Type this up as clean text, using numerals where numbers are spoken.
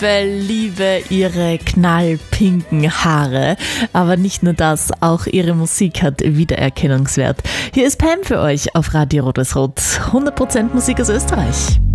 liebe ihre knallpinken Haare. Aber nicht nur das, auch ihre Musik hat Wiedererkennungswert. Hier ist Pam für euch auf Radio Rot ist Rot. 100% Musik aus Österreich.